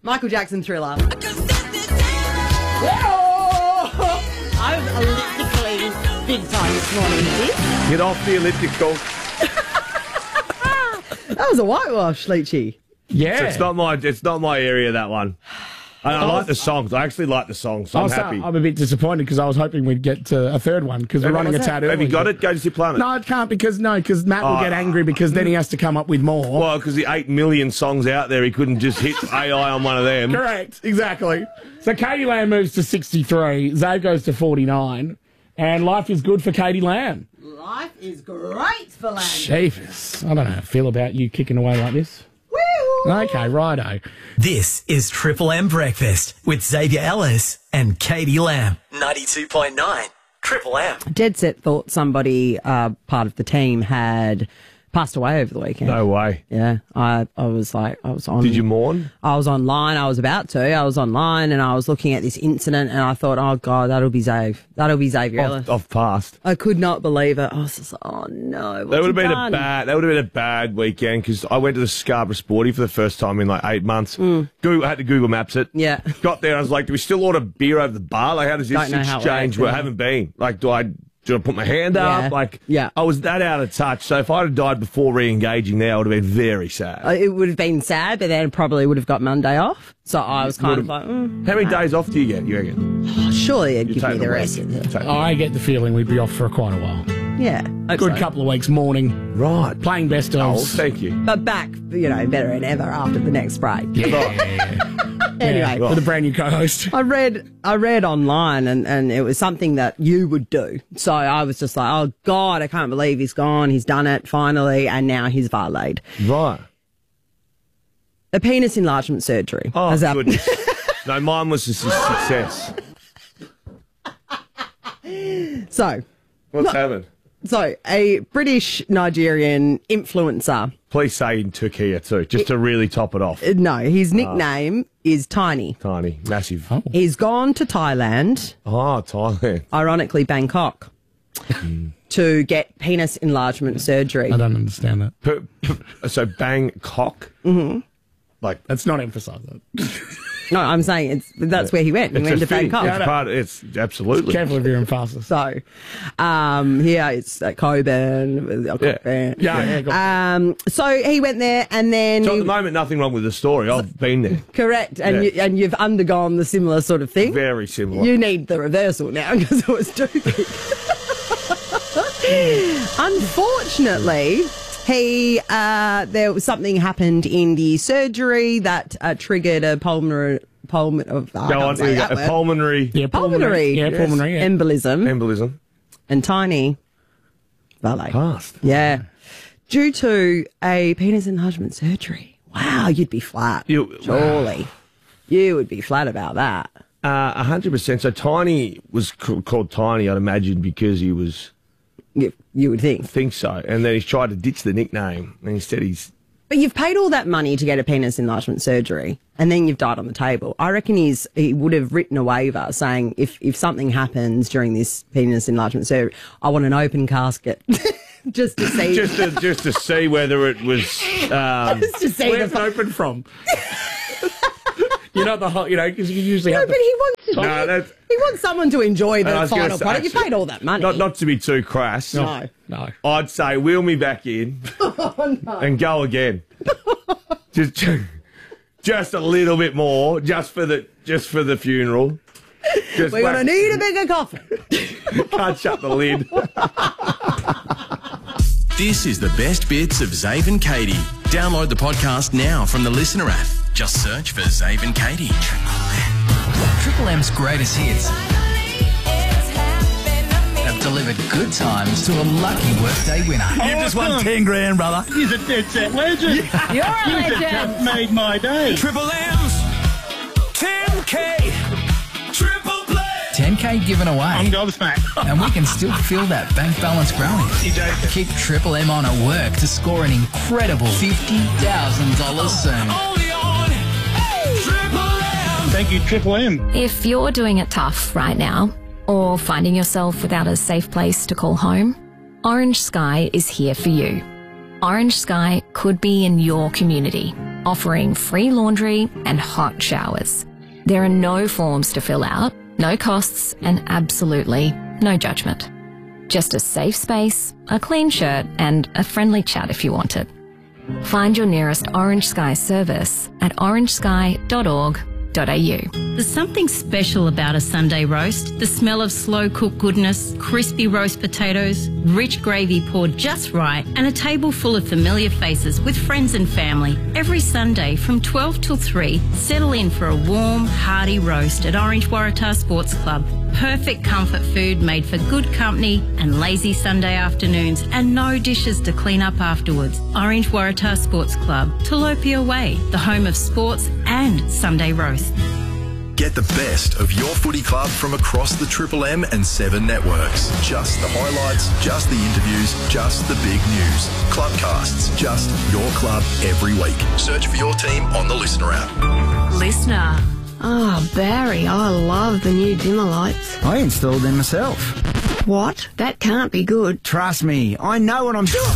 Michael Jackson, Thriller. I was elliptically big time this morning. Get off the elliptical. That was a whitewash, Leachy. Yeah. It's not my area, that one. I like the songs. I actually like the songs, so I'm happy. I'm a bit disappointed because I was hoping we'd get a third one because we're running a tad early. Have you got it? Go to Zip Planet. No, I can't because Matt will get angry because then he has to come up with more. Well, because the 8 million songs out there, he couldn't just hit AI on one of them. Correct, exactly. So Katie Lamb moves to 63, Zave goes to 49, and life is good for Katie Lamb. Life is great for Lamb. Jeepers. I don't know how I feel about you kicking away like this. Woo! Okay, righto. This is Triple M Breakfast with Xavier Ellis and Katie Lamb. 92.9 Triple M. Dead Set thought somebody, part of the team, had passed away over the weekend. No way. Yeah, I was on. Did you mourn? I was online. I was about to. I was online and I was looking at this incident and I thought, oh God, that'll be Xavier. That'll be Xavier Ellis. I've passed. I could not believe it. I was just like, oh no. That would have been a bad weekend because I went to the Scarborough Sporty for the first time in like 8 months. I had to Google Maps it. Yeah. Got there and I was like, do we still order beer over the bar? Like, how does this exchange? Well, I haven't been. Like, do I put my hand up? Like, I was that out of touch. So if I'd have died before re-engaging there, I would have been very sad. It would have been sad, but then probably would have got Monday off. So I was kind of like, how many days off do you get, you reckon? Surely it'd give me the rest. I get the feeling we'd be off for quite a while. Yeah. Good couple of weeks mourning. Right. Playing best of. Oh, thank you. But back, better than ever after the next break. Yeah. Anyway. With a brand new co-host. I read online and it was something that you would do. So I was just like, oh God, I can't believe he's gone. He's done it finally. And now he's valeted. Right. A penis enlargement surgery. Oh, goodness. No, mine was a success. So. What's happened? So, a British Nigerian influencer. Please say in Turkey too, just to really top it off. No, his nickname is Tiny. Tiny, massive. Oh. He's gone to Thailand. Oh, Thailand. Ironically, Bangkok. To get penis enlargement surgery. I don't understand that. So Bangkok? Mm-hmm. Like, let's not emphasise that. No, I'm saying that's where he went. He went to Bangkok. It's absolutely. Careful of your emphasis. So, here it's at Coburn. So he went there and then... So at the moment, nothing wrong with the story. I've been there. Correct. And you've undergone the similar sort of thing. Very similar. You need the reversal now because it was too big. Unfortunately... there was something happened in the surgery that triggered a pulmonary embolism. And Tiny passed. Yeah, due to a penis enlargement surgery. Wow, you'd be flat. Surely, you would be flat about that. 100%. So Tiny was called Tiny, I'd imagine, because he was. You would think so. And then he's tried to ditch the nickname, and instead he's... But you've paid all that money to get a penis enlargement surgery, and then you've died on the table. I reckon he would have written a waiver saying, if something happens during this penis enlargement surgery, I want an open casket. Just to see... just to see whether it was... just to see where's it open from? You're not the hot, because you usually have... No, but he wants he wants someone to enjoy the final product. You paid all that money. Not to be too crass. No. I'd say wheel me back in and go again. just a little bit more, just for the funeral. We're going to need a bigger coffin. Can't shut the lid. This is the best bits of Zave and Katie. Download the podcast now from the Listener app. Just search for Zave and Katie. Triple M's greatest hits have delivered good times to a lucky workday winner. You've just won 10 grand, brother. He's a Dead Set legend. You're a legend. Just made my day. Triple M's 10K. Triple play. 10K given away. I'm gobsmacked. And we can still feel that bank balance growing. Keep Triple M on at work to score an incredible $50,000 soon. Only on Triple M. Thank you, Triple M. If you're doing it tough right now, or finding yourself without a safe place to call home, Orange Sky is here for you. Orange Sky could be in your community. offering free laundry and hot showers. There are no forms to fill out, no costs, and absolutely no judgment. Just a safe space, a clean shirt, and a friendly chat if you want it. Find your nearest Orange Sky service at orangesky.org.au. There's something special about a Sunday roast. The smell of slow-cooked goodness, crispy roast potatoes, rich gravy poured just right, and a table full of familiar faces with friends and family. Every Sunday from 12 till 3, settle in for a warm, hearty roast at Orange Waratah Sports Club. Perfect comfort food made for good company and lazy Sunday afternoons, and no dishes to clean up afterwards. Orange Waratah Sports Club, Tilapia Way, the home of sports and Sunday roast. Get the best of your footy club from across the Triple M and 7 networks. Just the highlights, just the interviews, just the big news. Clubcasts, just your club every week. Search for your team on the Listener app. Listener. Oh, Barry, I love the new dimmer lights. I installed them myself. What? That can't be good. Trust me, I know what I'm doing.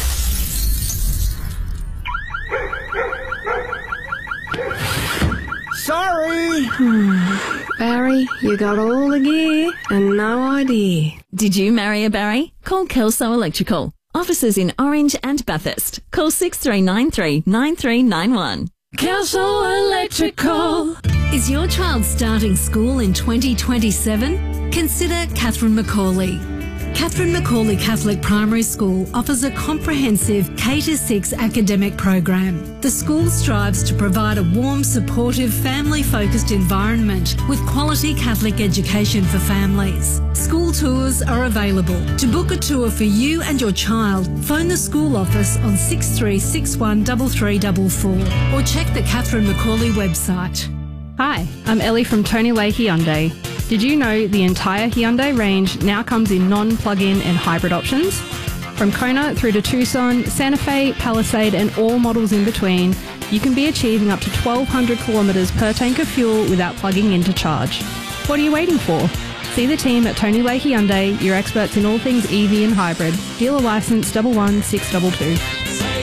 Sorry! Barry, you got all the gear and no idea. Did you marry a Barry? Call Kelso Electrical. Offices in Orange and Bathurst. Call 6393 9391. Kelso Electrical. Is your child starting school in 2027? Consider Catherine Macaulay. Catherine Macaulay Catholic Primary School offers a comprehensive K-6 academic program. The school strives to provide a warm, supportive, family-focused environment with quality Catholic education for families. School tours are available. To book a tour for you and your child, phone the school office on 6361 3344 or check the Catherine Macaulay website. Hi, I'm Ellie from Tony Way Hyundai. Did you know the entire Hyundai range now comes in non-plug-in and hybrid options? From Kona through to Tucson, Santa Fe, Palisade and all models in between, you can be achieving up to 1,200 kilometres per tank of fuel without plugging in to charge. What are you waiting for? See the team at Tony Way Hyundai, your experts in all things EV and hybrid. Dealer licence 11622.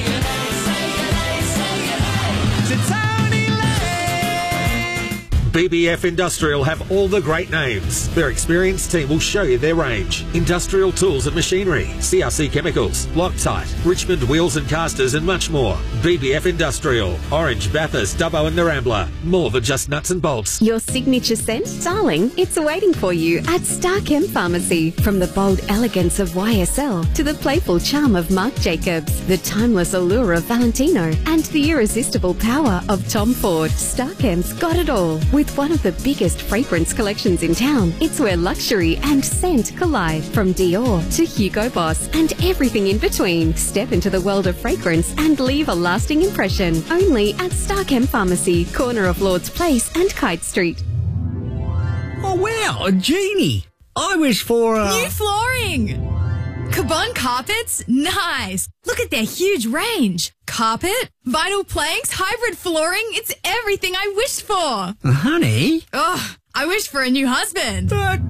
BBF Industrial have all the great names. Their experienced team will show you their range. Industrial tools and machinery, CRC chemicals, Loctite, Richmond wheels and casters and much more. BBF Industrial, Orange, Bathurst, Dubbo and Narambla. More than just nuts and bolts. Your signature scent? Darling, it's waiting for you at Starchem Pharmacy. From the bold elegance of YSL to the playful charm of Marc Jacobs, the timeless allure of Valentino and the irresistible power of Tom Ford, Starchem's got it all. With one of the biggest fragrance collections in town, it's where luxury and scent collide. From Dior to Hugo Boss and everything in between. Step into the world of fragrance and leave a lasting impression. Only at Starchem Pharmacy, corner of Lord's Place and Kite Street. Oh wow, a genie! I wish for new flooring! Cabon Carpets? Nice! Look at their huge range. Carpet, vinyl planks, hybrid flooring. It's everything I wished for. Honey? Oh, I wish for a new husband.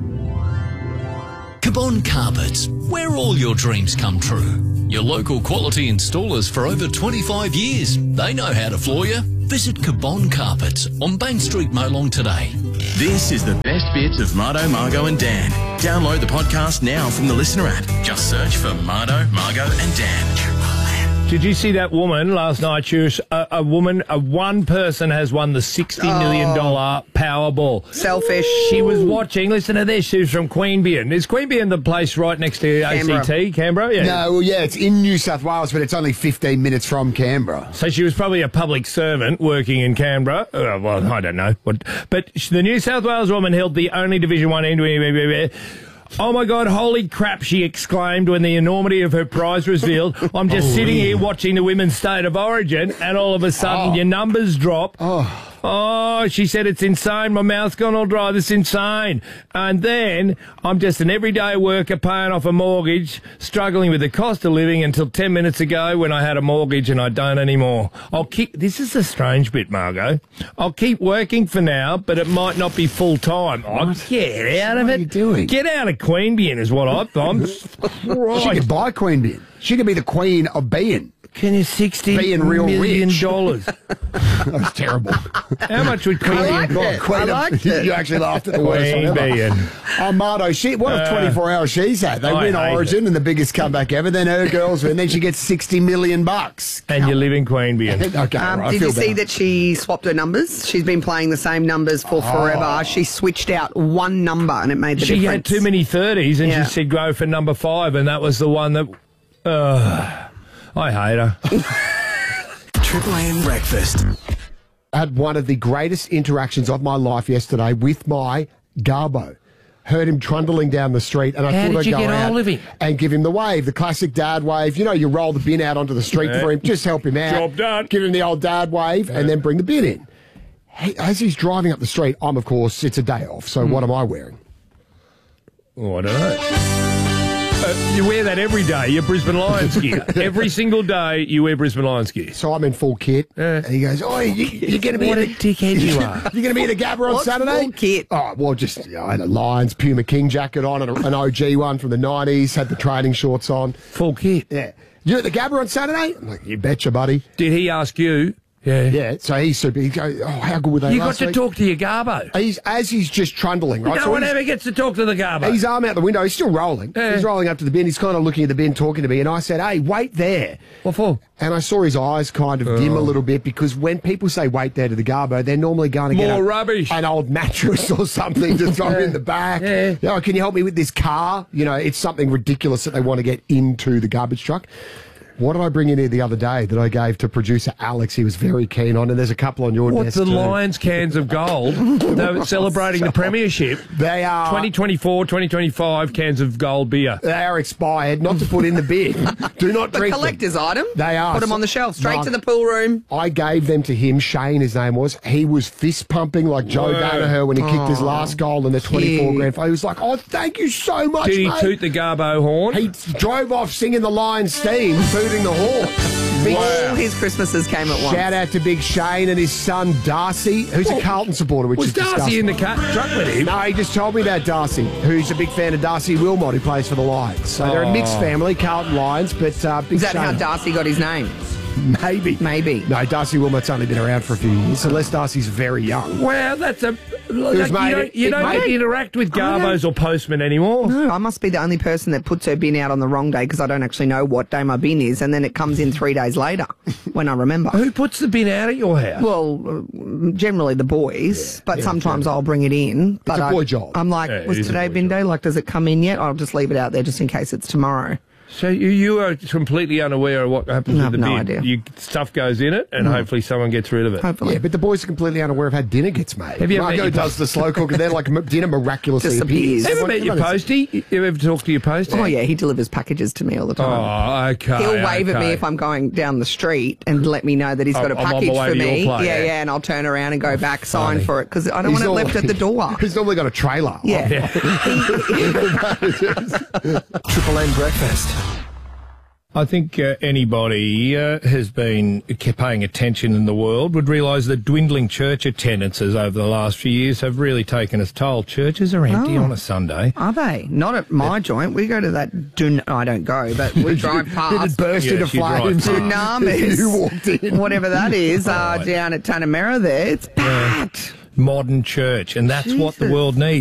Cabon Carpets, where all your dreams come true. Your local quality installers for over 25 years. They know how to floor you. Visit Cabon Carpets on Bank Street, Molong today. This is the best bits of Mardo, Margot and Dan. Download the podcast now from the Listener app. Just search for Mardo, Margot and Dan. Did you see that woman last night? She was one person has won the $60 million Powerball. Selfish. She was watching, listen to this, she was from Queanbeyan. Is Queanbeyan the place right next to ACT, Canberra? Yeah. No, well, yeah, it's in New South Wales, but it's only 15 minutes from Canberra. So she was probably a public servant working in Canberra. Well, I don't know. But the New South Wales woman held the only Division 1 end. Oh my God, holy crap, she exclaimed when the enormity of her prize was revealed. I'm just sitting here watching the Women's State of Origin and all of a sudden your numbers drop. Oh, she said, it's insane. My mouth's gone all dry. This is insane. And then I'm just an everyday worker paying off a mortgage, struggling with the cost of living until 10 minutes ago when I had a mortgage and I don't anymore. This is the strange bit, Margot. I'll keep working for now, but it might not be full time. Get out of it. What are you doing? Get out of Queanbeyan is what I'm. She could buy Queanbeyan. She could be the queen of being. Can you $60 million? That was terrible. How much would Queen I liked it. You actually laughed at the worst one ever. Oh, Mardo, what a 24 hours she's had. They win Origin and the biggest comeback ever. Then her girls win. Then she gets $60 million. And you live in Queanbeyan. Okay, did you see that she swapped her numbers? She's been playing the same numbers for forever. She switched out one number and it made the difference. She had too many 30s and she said go for number 5 and that was the one that... I hate her. Triple M Breakfast. I had one of the greatest interactions of my life yesterday with my Garbo. Heard him trundling down the street, and I thought I'd go out and give him the wave, the classic dad wave. You know, you roll the bin out onto the street for him, just help him out. Job done. Give him the old dad wave, and then bring the bin in. As he's driving up the street, of course, it's a day off, so what am I wearing? Oh, I don't know. You wear that every day, your Brisbane Lions gear. Every single day you wear Brisbane Lions gear. So I'm in full kit. And he goes, you're going to be what a dickhead you are. You're going to be in the Gabba on Saturday? Full kit? Oh, well, just, I had a Lions Puma King jacket on and an OG one from the 90s, had the training shorts on. Full kit? Yeah. You at the Gabba on Saturday? I'm like, you betcha, buddy. Did he ask you? Yeah. So he goes, how good were they You last got to week? talk to your Garbo. As he's just trundling, right? No one ever gets to talk to the Garbo. His arm out the window, he's still rolling. Yeah. He's rolling up to the bin, he's kind of looking at the bin, talking to me, and I said, hey, wait there. What for? And I saw his eyes kind of dim a little bit, because when people say wait there to the Garbo, they're normally going to get rubbish. An old mattress or something to throw in the back. Yeah. You know, can you help me with this car? You know, it's something ridiculous that they want to get into the garbage truck. What did I bring in here the other day that I gave to producer Alex? He was very keen on, and there's a couple on your desk the too. Lions cans of gold? They were celebrating the premiership. They are 2024, 2025 cans of gold beer. They are expired, not to put in the bin. Do not drink them. Collector's item. They are. Put them on the shelf, straight to the pool room. I gave them to him. Shane, his name was. He was fist pumping like Joe Danaher when he kicked his last goal in the 24 grand final. He was like, oh, thank you so much, Did he mate. toot the Garbo horn? He drove off singing the Lions theme, tooting the horn. All his Christmases came at once. Shout out to Big Shane and his son Darcy, who's a Carlton supporter, which was is Darcy disgusting. in the truck with him? No, he just told me about Darcy, who's a big fan of Darcy Wilmot, who plays for the Lions. So they're a mixed family, Carlton Lions, but Big Is that Shane. how Darcy got his name? Maybe. No, Darcy Wilmot's only been around for a few years, unless Darcy's very young. Well, that's a... you don't interact with Garbos or postmen anymore. No, I must be the only person that puts her bin out on the wrong day because I don't actually know what day my bin is, and then it comes in 3 days later when I remember. Who puts the bin out at your house? Well, generally the boys, but sometimes I'll bring it in. But It's a boy job. I'm like, was today bin day? Like, does it come in yet? I'll just leave it out there just in case it's tomorrow. So you are completely unaware of what happens with the bin. No idea. Stuff goes in it, and hopefully someone gets rid of it. Hopefully. Yeah, but the boys are completely unaware of how dinner gets made. Have you ever met Margo your does the slow cook, and then like dinner miraculously appears. Ever met your postie? You ever talk to your postie? Oh, yeah, he delivers packages to me all the time. Oh, okay. He'll wave at me if I'm going down the street and let me know that he's got a package for me. Yeah, and I'll turn around and go back, sign for it, because I don't want it left at the door. He's normally got a trailer. Yeah. Triple M Breakfast. I think anybody has been paying attention in the world would realise that dwindling church attendances over the last few years have really taken its toll. Churches are empty on a Sunday. Are they? Not at my joint. We go to that... I don't go, but we drive past. Did it burst into flames? Tsunamis. You walked in. Whatever that is, down at Tanamera there. It's packed. Modern church, and that's what the world needs.